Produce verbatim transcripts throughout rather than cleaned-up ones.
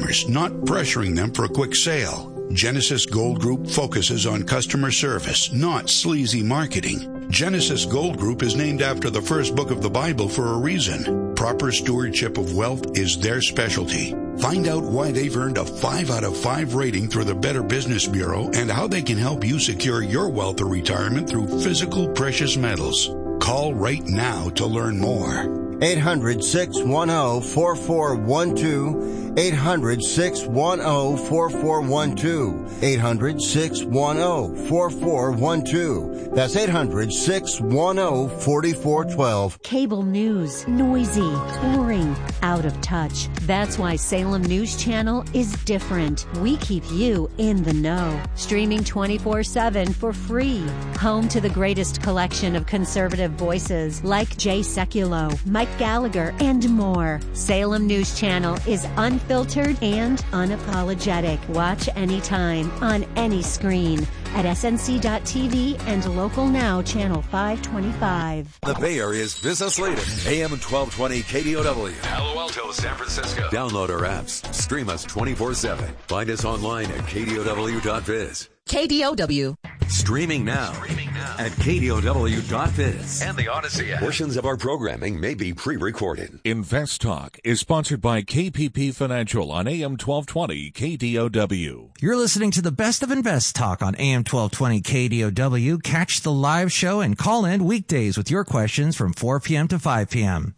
customers, not pressuring them for a quick sale. Genesis Gold Group focuses on customer service, not sleazy marketing. Genesis Gold Group is named after the first book of the Bible for a reason. Proper stewardship of wealth is their specialty. Find out why they've earned a five out of five rating through the Better Business Bureau and how they can help you secure your wealth or retirement through physical precious metals. Call right now to learn more. eight hundred, six one zero, four four one two. eight hundred, six one zero, four four one two. eight hundred, six one zero, four four one two. That's eight hundred, six one zero, four four one two. Cable news, noisy, boring, out of touch. That's why Salem News Channel is different. We keep you in the know. Streaming twenty-four seven for free. Home to the greatest collection of conservative voices like Jay Sekulow, Mike Gallagher, and more. Salem News Channel is unfiltered and unapologetic. Watch anytime, on any screen, at S N C dot T V and Local Now Channel five twenty-five. The Bay Area's business leader, A M twelve twenty K D O W. Palo Alto, San Francisco. Download our apps. Stream us twenty-four seven. Find us online at K D O W dot biz. K D O W. Streaming now, Streaming now. at K D O W dot biz. And the Odyssey app. Portions of our programming may be pre-recorded. Invest Talk is sponsored by K P P Financial on A M twelve twenty K D O W. You're listening to the best of Invest Talk on A M twelve twenty K D O W. Catch the live show and call in weekdays with your questions from four p.m. to five p.m.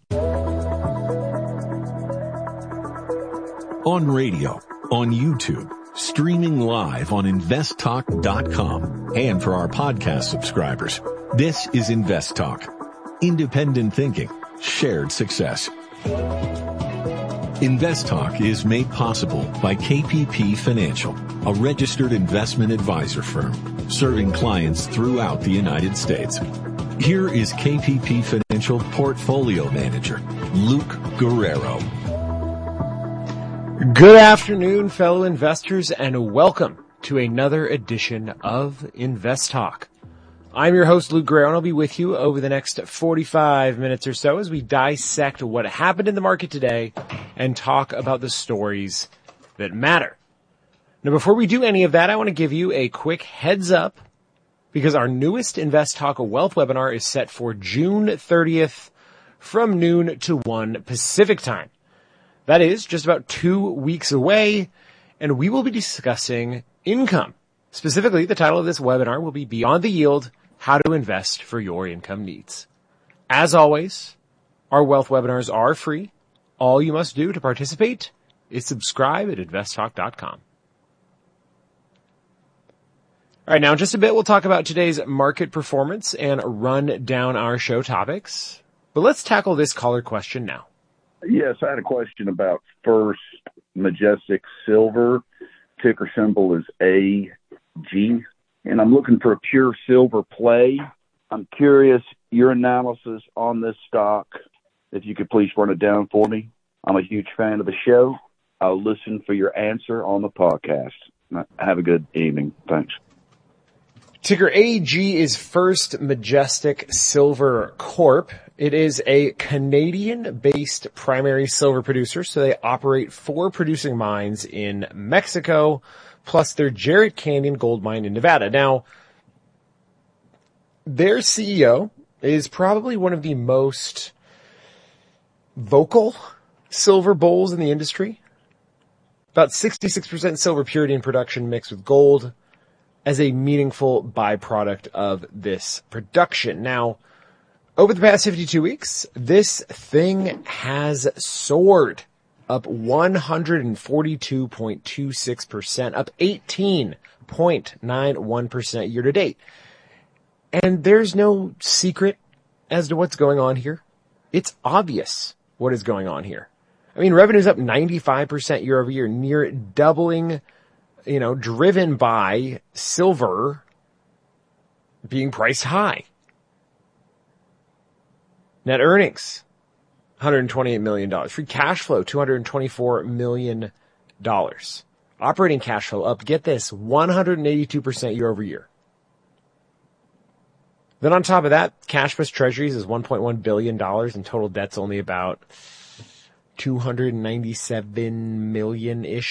On radio, on YouTube, streaming live on invest talk dot com, and for our podcast subscribers. This is Invest Talk. Independent thinking, shared success. Invest Talk is made possible by K P P Financial, a registered investment advisor firm serving clients throughout the United States. Here is K P P Financial Portfolio Manager, Luke Guerrero. Good afternoon, fellow investors, and welcome to another edition of Invest Talk. I'm your host, Luke Guerrero, and I'll be with you over the next forty-five minutes or so as we dissect what happened in the market today and talk about the stories that matter. Now, before we do any of that, I want to give you a quick heads up because our newest Invest Talk Wealth webinar is set for June thirtieth from noon to one Pacific time. That is just about two weeks away, and we will be discussing income. Specifically, the title of this webinar will be Beyond the Yield, How to Invest for Your Income Needs. As always, our wealth webinars are free. All you must do to participate is subscribe at invest talk dot com. All right, now in just a bit, we'll talk about today's market performance and run down our show topics. But let's tackle this caller question now. Yes, I had a question about First Majestic Silver. Ticker symbol is A G, and I'm looking for a pure silver play. I'm curious your analysis on this stock, if you could please run it down for me. I'm a huge fan of the show. I'll listen for your answer on the podcast. Have a good evening. Thanks. Ticker A G is First Majestic Silver Corp. It is a Canadian-based primary silver producer, so they operate four producing mines in Mexico, plus their Jarrett Canyon gold mine in Nevada. Now, their C E O is probably one of the most vocal silver bulls in the industry. About sixty-six percent silver purity in production mixed with gold as a meaningful byproduct of this production. Now, over the past fifty-two weeks, this thing has soared up one hundred forty-two point two six percent, up eighteen point nine one percent year to date. And there's no secret as to what's going on here. It's obvious what is going on here. I mean, revenue's up ninety-five percent year over year, near doubling, you know, driven by silver being priced high. Net earnings, one hundred twenty-eight million dollars. Free cash flow, two hundred twenty-four million dollars. Operating cash flow up, get this, one hundred eighty-two percent year over year. Then on top of that, cash plus treasuries is one point one billion dollars and total debt's only about two hundred ninety-seven million-ish